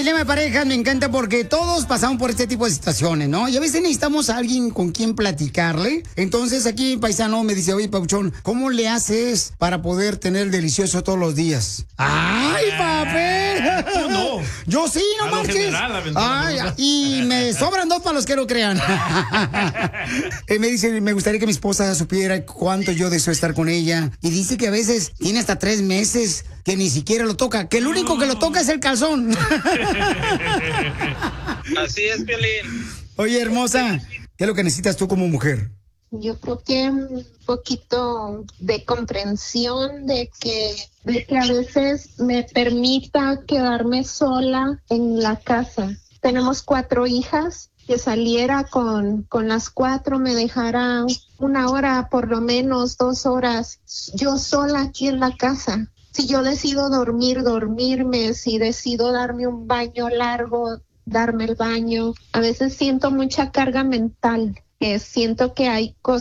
dilema de pareja me encanta porque todos pasamos por este tipo de situaciones, ¿no? Y a veces necesitamos a alguien con quien platicarle. Entonces aquí paisano me dice, oye, Pauchón, ¿cómo le haces para poder tener delicioso todos los días? ¡Ay, papel! Tú no. Yo sí, no marches. Ay, y me sobran dos para los que no crean. Me dice, me gustaría que mi esposa supiera cuánto yo deseo estar con ella. Y dice que a veces tiene hasta 3 meses que ni siquiera lo toca, que el único que lo toca es el calzón. Así es, Piolín. Oye, hermosa, ¿qué es lo que necesitas tú como mujer? Yo creo que un poquito de comprensión de que a veces me permita quedarme sola en la casa. Tenemos 4 hijas, que saliera con las 4, me dejara 1 hora, por lo menos 2 horas, yo sola aquí en la casa. Si yo decido dormirme, si decido darme un baño largo, darme el baño. A veces siento mucha carga mental, que siento que hay cosas